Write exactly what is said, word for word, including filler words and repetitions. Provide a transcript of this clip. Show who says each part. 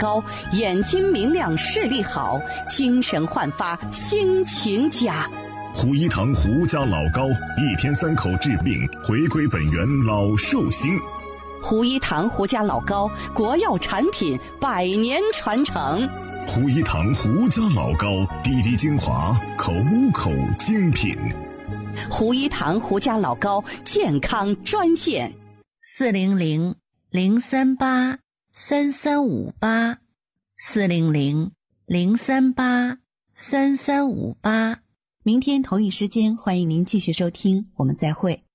Speaker 1: 膏，眼睛明亮，视力好，精神焕发，心情佳。
Speaker 2: 胡一堂胡家老膏，一天三口治病，回归本源老寿星。
Speaker 1: 胡一堂胡家老膏，国药产品，百年传承。
Speaker 2: 胡一堂胡家老膏，滴滴精华，口口精品。
Speaker 1: 胡一堂胡家老膏健康专线：
Speaker 3: 四零零零三八三三五八，四零零零三八三三五八。
Speaker 1: 明天同一时间，欢迎您继续收听，我们再会。